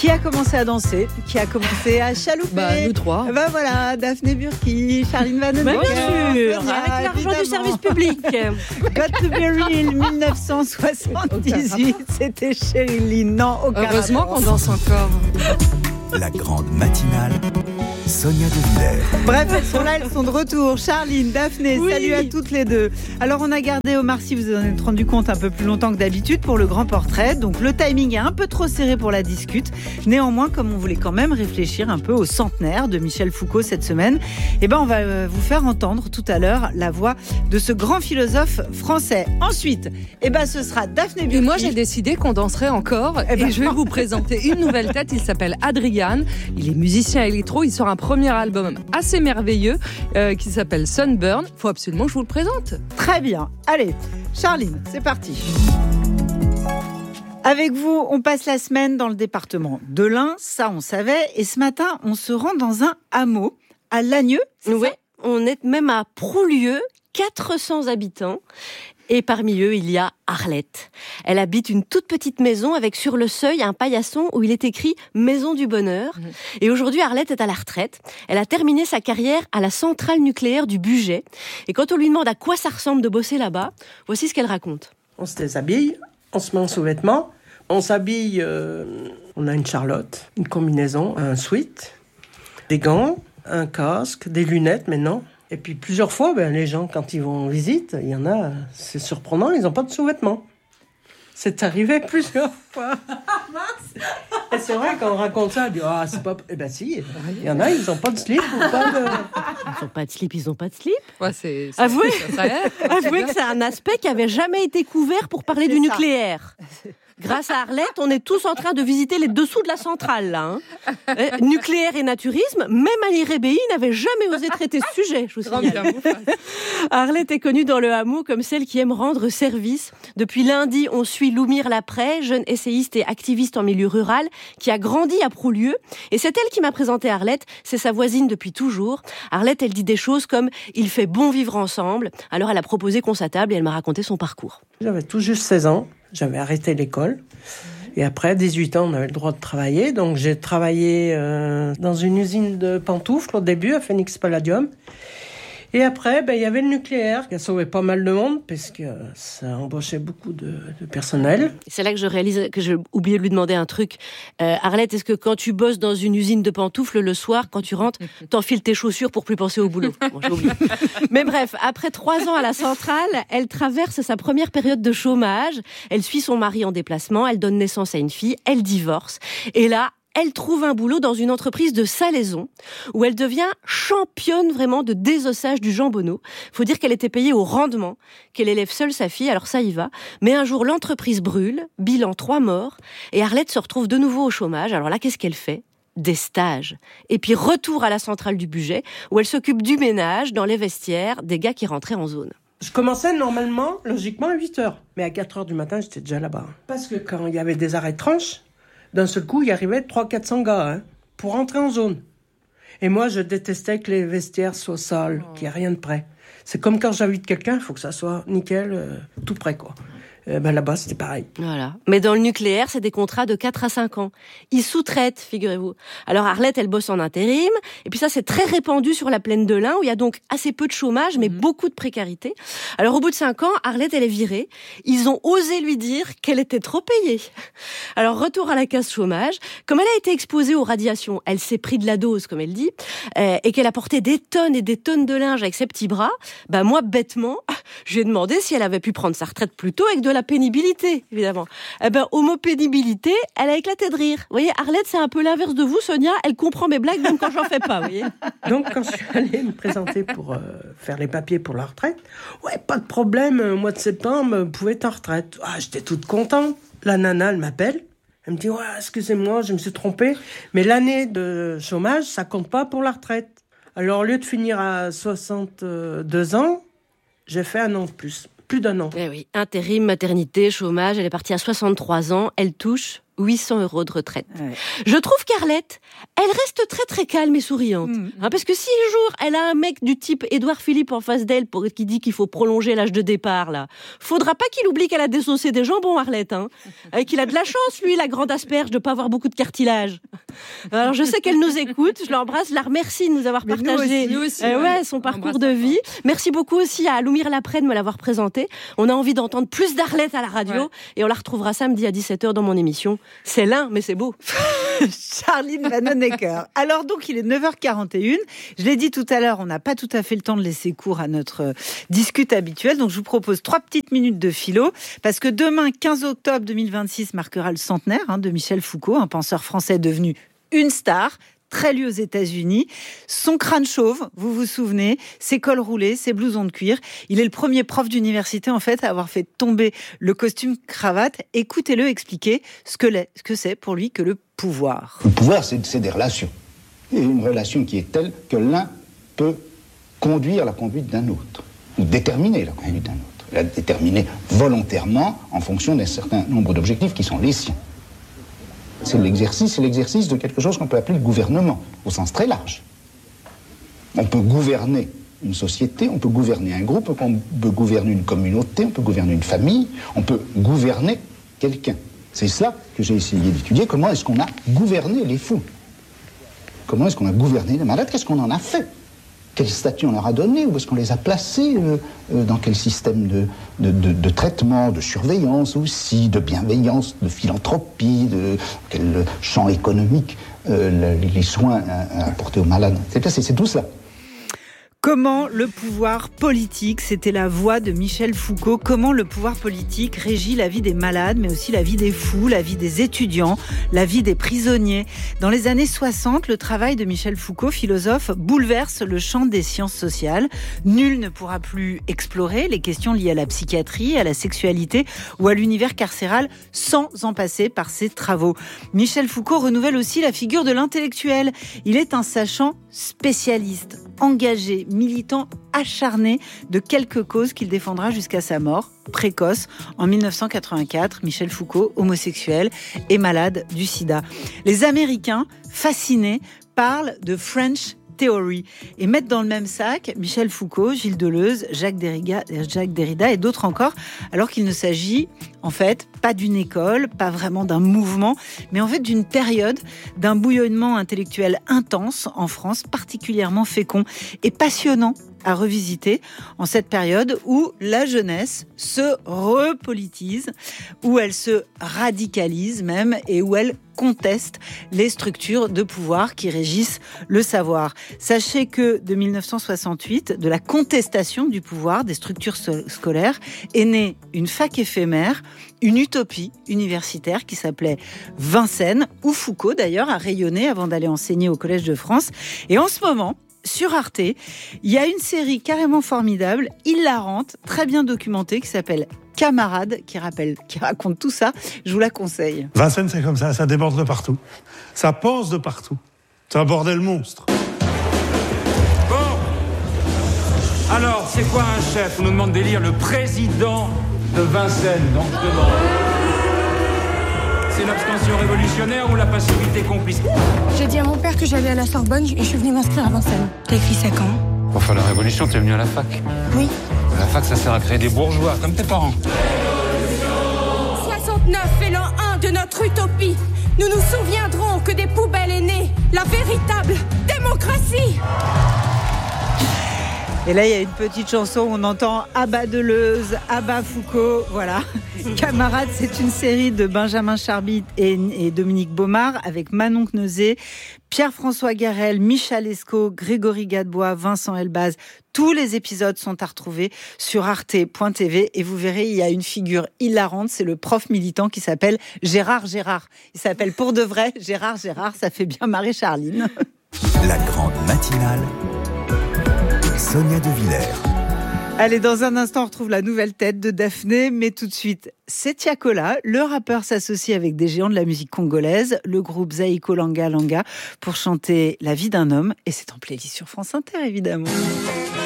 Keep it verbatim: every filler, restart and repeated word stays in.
Qui a commencé à danser? Qui a commencé à chalouper? Bah, nous trois. Bah voilà, Daphné Burki, Charline Vandenberg. Bah, bien sûr, Sonia, avec l'argent évidemment. du service public. Got to be real, dix-neuf cent soixante-dix-huit, c'était Cheryl Lee. Non, aucun Heureusement rapport. qu'on danse encore. La grande matinale, Sonia De Villers. Bref, elles sont là, elles sont de retour. Charline, Daphné, Oui. salut à toutes les deux. Alors, on a gardé Omar Sy, vous en êtes rendu compte un peu plus longtemps que d'habitude pour le grand portrait. Donc, le timing est un peu trop serré pour la discute. Néanmoins, comme on voulait quand même réfléchir un peu au centenaire de Michel Foucault cette semaine, eh ben, on va vous faire entendre tout à l'heure la voix de ce grand philosophe français. Ensuite, eh ben, ce sera Daphné Burki. Et moi, j'ai décidé qu'on danserait encore. Eh ben, et je vais vous présenter une nouvelle tête. Il s'appelle Adrien. Il est musicien électro. Il sort un premier album assez merveilleux euh, qui s'appelle Sunburn. Il faut absolument que je vous le présente. Très bien. Allez, Charline, c'est parti. Avec vous, on passe la semaine dans le département de l'Ain, ça on savait. Et ce matin, on se rend dans un hameau à Lagneux. C'est Oui, ça on est même à Proulieu, quatre cents habitants. Et parmi eux, il y a Arlette. Elle habite une toute petite maison avec sur le seuil un paillasson où il est écrit « Maison du bonheur ». Et aujourd'hui, Arlette est à la retraite. Elle a terminé sa carrière à la centrale nucléaire du Bugey. Et quand on lui demande à quoi ça ressemble de bosser là-bas, voici ce qu'elle raconte. On se déshabille, on se met en sous-vêtements, on s'habille, euh, on a une charlotte, une combinaison, un sweat, des gants, un casque, des lunettes maintenant. Et puis plusieurs fois, ben, les gens, quand ils vont en visite, il y en a, c'est surprenant, ils n'ont pas de sous-vêtements. C'est arrivé plusieurs fois. Et c'est vrai, quand on raconte ça, on dit « Ah, c'est pas... » Eh ben si, il y en a, ils n'ont pas de slip ou pas de... Ils n'ont pas de slip, ils n'ont pas de slip. Ouais, c'est, c'est, Avouez, ça, ça aide. avouez que c'est un aspect qui avait jamais été couvert pour parler C'est du ça. nucléaire. Grâce à Arlette, on est tous en train de visiter les dessous de la centrale, là. Hein. Euh, nucléaire et naturisme, même Ali Rebéi n'avait jamais osé traiter ce sujet, je vous Grand signale. bien, vous fasse. Arlette est connue dans le hameau comme celle qui aime rendre service. Depuis lundi, on suit Loumire Laprès, jeune essayiste et activiste en milieu rural, qui a grandi à Proulieu. Et c'est elle qui m'a présenté Arlette, c'est sa voisine depuis toujours. Arlette, elle dit des choses comme « il fait bon vivre ensemble ». Alors elle a proposé qu'on s'attable et elle m'a raconté son parcours. J'avais tout juste seize ans, j'avais arrêté l'école. Et après, à dix-huit ans, on avait le droit de travailler. Donc, j'ai travaillé euh, dans une usine de pantoufles au début, à Phoenix Palladium. Et après, ben, il y avait le nucléaire qui a sauvé pas mal de monde parce que ça embauchait beaucoup de, de personnel. C'est là que je réalise que j'ai oublié de lui demander un truc. Euh, Arlette, est-ce que quand tu bosses dans une usine de pantoufles, le soir, quand tu rentres, t'enfiles tes chaussures pour plus penser au boulot? Bon, j'ai oublié. Mais bref, après trois ans à la centrale, elle traverse sa première période de chômage. Elle suit son mari en déplacement, elle donne naissance à une fille, elle divorce. Et là, elle trouve un boulot dans une entreprise de salaison où elle devient championne vraiment de désossage du jambonneau. Faut dire qu'elle était payée au rendement, qu'elle élève seule sa fille, alors ça y va. Mais un jour, l'entreprise brûle, bilan trois morts, et Arlette se retrouve de nouveau au chômage. Alors là, qu'est-ce qu'elle fait ? Des stages. Et puis retour à la centrale du Bugey, où elle s'occupe du ménage dans les vestiaires des gars qui rentraient en zone. Je commençais normalement, logiquement, à huit heures. Mais à quatre heures du matin, j'étais déjà là-bas. Parce que quand il y avait des arrêts de tranche, d'un seul coup, il arrivait trois cents à quatre cents gars hein, pour rentrer en zone. Et moi, je détestais que les vestiaires soient sales, qu'il n'y ait rien de prêt. C'est comme quand j'invite quelqu'un, il faut que ça soit nickel, euh, tout prêt, quoi. Euh, ben là-bas, c'était pareil. Voilà. Mais dans le nucléaire, c'est des contrats de quatre à cinq ans. Ils sous-traitent, figurez-vous. Alors Arlette, elle bosse en intérim. Et puis ça, c'est très répandu sur la plaine de l'Ain, où il y a donc assez peu de chômage, mais mmh. beaucoup de précarité. Alors au bout de cinq ans, Arlette, elle est virée. Ils ont osé lui dire qu'elle était trop payée. Alors retour à la case chômage. Comme elle a été exposée aux radiations, elle s'est pris de la dose, comme elle dit, euh, et qu'elle a porté des tonnes et des tonnes de linge avec ses petits bras, bah moi, bêtement, je lui ai demandé si elle avait pu prendre sa retraite plus tôt avec de la pénibilité, évidemment. Eh ben, au mot pénibilité, elle a éclaté de rire. Vous voyez, Arlette, c'est un peu l'inverse de vous, Sonia. Elle comprend mes blagues, même quand j'en fais pas, vous voyez. Donc, quand je suis allée me présenter pour euh, faire les papiers pour la retraite, ouais, pas de problème, au mois de septembre, vous pouvez être en retraite. Ah, j'étais toute contente. La nana, elle m'appelle. Elle me dit, ouais, excusez-moi, je me suis trompée. Mais l'année de chômage, ça compte pas pour la retraite. Alors, au lieu de finir à soixante-deux ans, j'ai fait un an de plus. Plus d'un an. Eh oui, intérim, maternité, chômage, elle est partie à soixante-trois ans, elle touche huit cents euros de retraite. Ouais. Je trouve qu'Arlette, elle reste très très calme et souriante. Mmh. Hein, parce que si un jour, elle a un mec du type Édouard Philippe en face d'elle pour, qui dit qu'il faut prolonger l'âge de départ, là, faudra pas qu'il oublie qu'elle a désossé des jambons, Arlette. Hein, et qu'il a de la chance, lui, la grande asperge, de pas avoir beaucoup de cartilage. Alors je sais qu'elle nous écoute, je l'embrasse, je la remercie de nous avoir Mais nous partagé aussi, nous aussi, euh, ouais. ouais, son parcours de vie. Merci beaucoup aussi à Loumir Laprès de me l'avoir présenté. On a envie d'entendre plus d'Arlette à la radio Ouais. et on la retrouvera samedi à dix-sept heures dans mon émission. C'est lin, mais c'est beau. Charline Vanhoenacker. Alors donc, il est neuf heures quarante et une. Je l'ai dit tout à l'heure, on n'a pas tout à fait le temps de laisser cours à notre euh, discute habituelle. Donc, je vous propose trois petites minutes de philo. Parce que demain, quinze octobre deux mille vingt-six, marquera le centenaire hein, de Michel Foucault, un penseur français devenu une star, très lu aux États-Unis. Son crâne chauve, vous vous souvenez, ses cols roulés, ses blousons de cuir. Il est le premier prof d'université, en fait, à avoir fait tomber le costume cravate. Écoutez-le expliquer ce que, l'est, ce que c'est pour lui que le pouvoir. Le pouvoir, c'est, c'est des relations. Et une relation qui est telle que l'un peut conduire la conduite d'un autre, ou déterminer la conduite d'un autre. La déterminer volontairement en fonction d'un certain nombre d'objectifs qui sont les siens. C'est l'exercice, c'est l'exercice de quelque chose qu'on peut appeler le gouvernement, au sens très large. On peut gouverner une société, on peut gouverner un groupe, on peut gouverner une communauté, on peut gouverner une famille, on peut gouverner quelqu'un. C'est ça que j'ai essayé d'étudier. Comment est-ce qu'on a gouverné les fous? Comment est-ce qu'on a gouverné les malades? Qu'est-ce qu'on en a fait? Quel statut on leur a donné? Où est-ce qu'on les a placés? euh, euh, Dans quel système de, de, de, de traitement, de surveillance aussi, de bienveillance, de philanthropie, de quel champ économique euh, le, les soins apportés aux malades? C'est, c'est, c'est tout ça. Comment le pouvoir politique, c'était la voix de Michel Foucault, comment le pouvoir politique régit la vie des malades, mais aussi la vie des fous, la vie des étudiants, la vie des prisonniers. Dans les années soixante, le travail de Michel Foucault, philosophe, bouleverse le champ des sciences sociales. Nul ne pourra plus explorer les questions liées à la psychiatrie, à la sexualité ou à l'univers carcéral sans en passer par ses travaux. Michel Foucault renouvelle aussi la figure de l'intellectuel. Il est un sachant spécialiste, engagé, militant acharné de quelques causes qu'il défendra jusqu'à sa mort précoce en dix-neuf cent quatre-vingt-quatre. Michel Foucault, homosexuel et malade du sida. Les Américains, fascinés, parlent de French Theory et mettent dans le même sac Michel Foucault, Gilles Deleuze, Jacques Derrida, Jacques Derrida et d'autres encore, alors qu'il ne s'agit en fait pas d'une école, pas vraiment d'un mouvement, mais en fait d'une période, d'un bouillonnement intellectuel intense en France, particulièrement fécond et passionnant à revisiter en cette période où la jeunesse se repolitise, où elle se radicalise même et où elle conteste les structures de pouvoir qui régissent le savoir. Sachez que de dix-neuf cent soixante-huit, de la contestation du pouvoir des structures scolaires, est née une fac éphémère, une utopie universitaire qui s'appelait Vincennes, où Foucault d'ailleurs a rayonné avant d'aller enseigner au Collège de France. Et en ce moment, sur Arte, il y a une série carrément formidable, hilarante, très bien documentée, qui s'appelle Camarades, qui rappelle, qui raconte tout ça. Je vous la conseille. Vincennes, c'est comme ça, ça déborde de partout. Ça pense de partout. C'est un bordel monstre. Bon. Alors, c'est quoi un chef? On nous demande d'élire le président de Vincennes, donc je demande. C'est l'abstention révolutionnaire ou la passivité complice? J'ai dit à mon père que j'allais à la Sorbonne et je suis venue m'inscrire à Vincennes. T'as écrit ça quand? Pour faire la révolution, t'es venu à la fac. Oui. La fac, ça sert à créer des bourgeois, comme tes parents. soixante-neuf est l'an un de notre utopie. Nous nous souviendrons que des poubelles est née la véritable démocratie. Et là, il y a une petite chanson où on entend Abba Deleuze, Abba Foucault, voilà. Camarades, c'est une série de Benjamin Charbit et, et Dominique Baumard avec Manon Kneuzé, Pierre-François Garel, Michel Escaut, Grégory Gadebois, Vincent Elbaz. Tous les épisodes sont à retrouver sur arte point t v et vous verrez, il y a une figure hilarante, c'est le prof militant qui s'appelle Gérard Gérard. Il s'appelle pour de vrai Gérard Gérard, ça fait bien marrer Charline. La grande matinale, Sonia De Villers. Allez, dans un instant, on retrouve la nouvelle tête de Daphné, mais tout de suite, c'est Tiakola. Le rappeur s'associe avec des géants de la musique congolaise, le groupe Zaïko Langa Langa, pour chanter La vie d'un homme, et c'est en playlist sur France Inter, évidemment.